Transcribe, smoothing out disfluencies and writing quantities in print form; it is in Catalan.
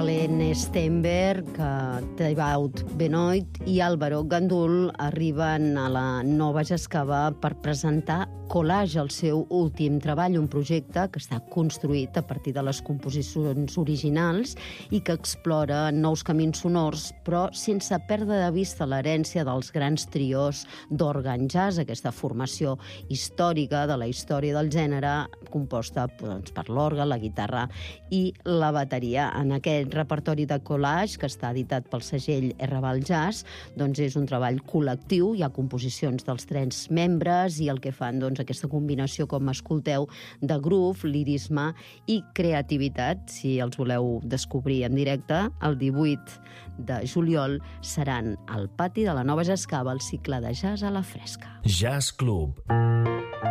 Allen Steinberg, Thibaut Benoit i Álvaro Gandul arriben a la Nova Jascava per presentar Collage, el seu últim treball, un projecte que està construït a partir de les composicions originals i que explora nous camins sonors, però sense perdre de vista l'herència dels grans trios d'organ jazz, aquesta formació històrica de la història del gènere, composta per l'orgue, la guitarra i la bateria. En aquest repertori de Collage, que està editat pel segell Raval Jazz, és un treball col·lectiu, hi ha composicions dels 3 membres i el que fan aquesta combinació, com escolteu, de groove, lirisme i creativitat. Si els voleu descobrir en directe, el 18 de juliol seran al pati de la Nova Jascava el cicle de jazz a la fresca. Jazz Club.